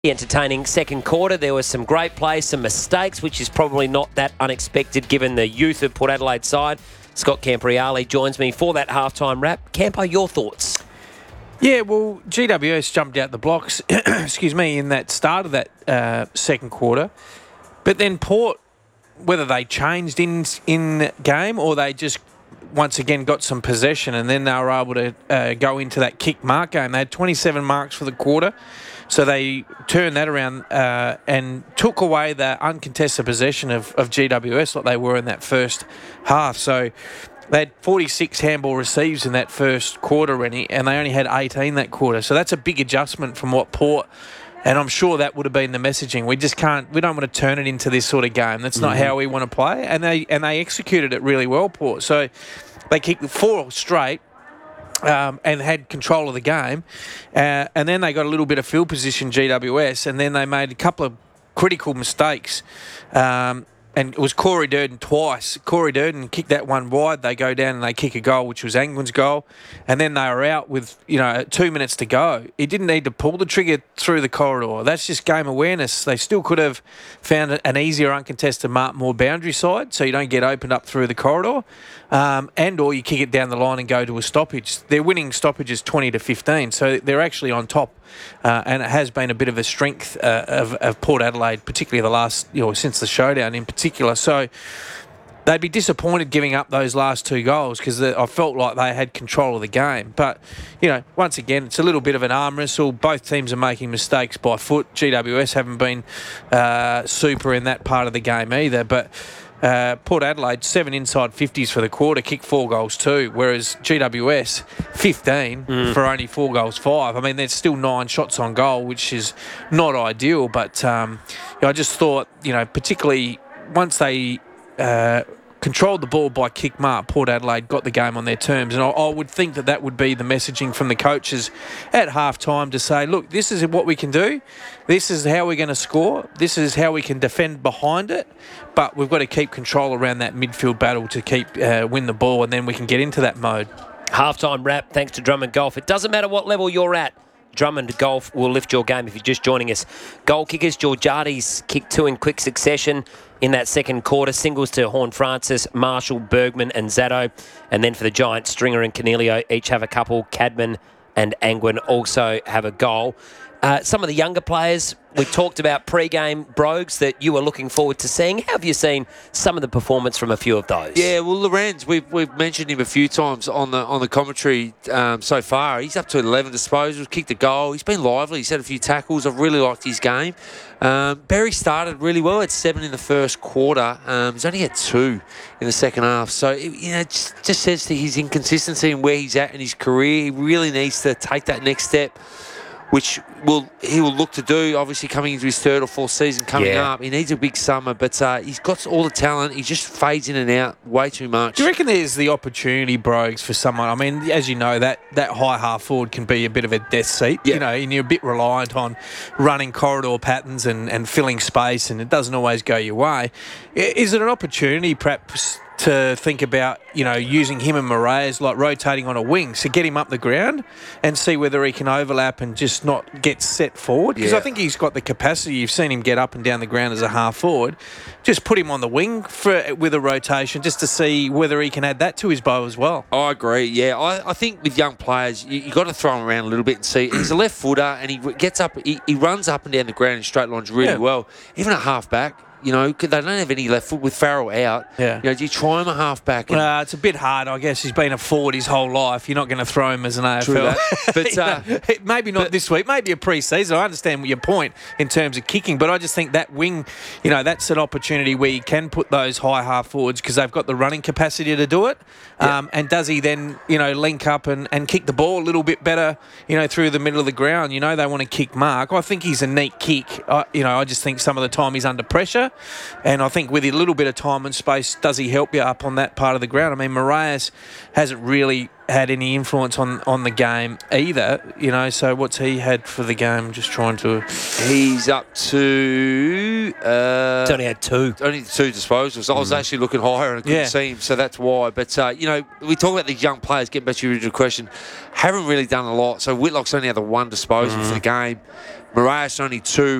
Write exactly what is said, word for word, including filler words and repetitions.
Entertaining second quarter. There was some great plays, some mistakes, which is probably not that unexpected given the youth of Port Adelaide side. Scott Campriale joins me for that halftime wrap. Campo, your thoughts? Yeah, well, G W S jumped out the blocks, excuse me, in that start of that uh, second quarter. But then Port, whether they changed in in game or they just once again got some possession and then they were able to uh, go into that kick mark game. They had twenty-seven marks for the quarter. So they turned that around uh, and took away the uncontested possession of, of G W S like they were in that first half. So they had forty-six handball receives in that first quarter, Rennie, and they only had eighteen that quarter. So that's a big adjustment from what Port, and I'm sure that would have been the messaging. We just can't, we don't want to turn it into this sort of game. That's not mm-hmm. how we want to play. And they and they executed it really well, Port. So they kicked four straight. Um, and had control of the game. Uh, and then they got a little bit of field position, G W S, and then they made a couple of critical mistakes. Um, and it was Corey Durden twice. Corey Durden kicked that one wide. They go down and they kick a goal, which was Angwin's goal. And then they were out with, you know, two minutes to go. He didn't need to pull the trigger through the corridor. That's just game awareness. They still could have found an easier uncontested mark, more boundary side, so you don't get opened up through the corridor. Um, and or you kick it down the line and go to a stoppage. Their winning stoppage is twenty to fifteen, so they're actually on top. Uh, and it has been a bit of a strength uh, of, of Port Adelaide, particularly the last, you know, since the showdown in particular. So they'd be disappointed giving up those last two goals because I felt like they had control of the game. But, you know, once again, it's a little bit of an arm wrestle. Both teams are making mistakes by foot. G W S haven't been uh, super in that part of the game either. But Uh, Port Adelaide, seven inside fifties for the quarter, kicked four goals too, whereas G W S, fifteen mm. for only four goals five. I mean, there's still nine shots on goal, which is not ideal, but um, you know, I just thought, you know, particularly once they uh, controlled the ball by kick mark, Port Adelaide got the game on their terms. And I, I would think that that would be the messaging from the coaches at halftime to say, look, this is what we can do. This is how we're going to score. This is how we can defend behind it. But we've got to keep control around that midfield battle to keep uh, win the ball, and then we can get into that mode. Halftime wrap thanks to Drummond Golf. It doesn't matter what level you're at. Drummond Golf will lift your game if you're just joining us. Goal kickers, Georgiades kicked two in quick succession in that second quarter. Singles to Horne-Francis, Marshall, Bergman and Zatto. And then for the Giants, Stringer and Cornelio each have a couple. Cadman and Angwin also have a goal. Uh, some of the younger players, we talked about pre-game brogues that you were looking forward to seeing. How have you seen some of the performance from a few of those? Yeah, well, Lorenz, we've we've mentioned him a few times on the on the commentary um, so far. He's up to eleven disposals, kicked a goal. He's been lively. He's had a few tackles. I've really liked his game. Um, Berry started really well. Had seven in the first quarter. Um, he's only had two in the second half. So it, you know, it just, just says to his inconsistency and where he's at in his career. He really needs to take that next step, which will he will look to do, obviously coming into his third or fourth season coming yeah. up. He needs a big summer, but uh, he's got all the talent. He just fades in and out way too much. Do you reckon there's the opportunity, Brogues, for someone? I mean, as you know, that, that high half forward can be a bit of a death seat, yeah. you know, and you're a bit reliant on running corridor patterns and, and filling space, and it doesn't always go your way. Is it an opportunity, perhaps, to think about, you know, using him and Moraes, like rotating on a wing, so get him up the ground and see whether he can overlap and just not get set forward? Because yeah. I think he's got the capacity. You've seen him get up and down the ground as a half forward. Just put him on the wing for with a rotation just to see whether he can add that to his bow as well. I agree, yeah. I, I think with young players, you, you got to throw him around a little bit and see. He's a left footer and he gets up, he, he runs up and down the ground in straight lines really yeah. well. Even at half back. You know, they don't have any left foot with Farrell out. Yeah. You know, do you try him a half-back? And uh, it's a bit hard, I guess. He's been a forward his whole life. You're not going to throw him as an A F L. But uh, know, maybe not but, this week. Maybe a pre-season. I understand your point in terms of kicking, but I just think that wing, you know, that's an opportunity where you can put those high half forwards because they've got the running capacity to do it. Yeah. Um, and does he then, you know, link up and, and kick the ball a little bit better, you know, through the middle of the ground? You know, they want to kick mark. I think he's a neat kick. I, you know, I just think some of the time he's under pressure, and I think with a little bit of time and space, does he help you up on that part of the ground? I mean, Moraes hasn't really had any influence on, on the game either, you know, so what's he had for the game? Just trying to... He's up to... Uh, He's only had two. Only two disposals. I was mm. actually looking higher and I couldn't yeah. see him, so that's why. But, uh, you know, we talk about these young players, getting back to your original question, haven't really done a lot. So Whitlock's only had the one disposal mm. for the game. Moraes only two.